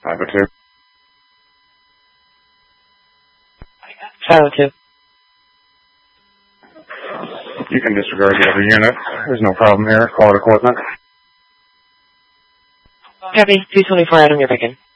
502. Silent 2. You can disregard the other unit. There's no problem here. Call it equipment. Copy. 224 Adam, you're picking.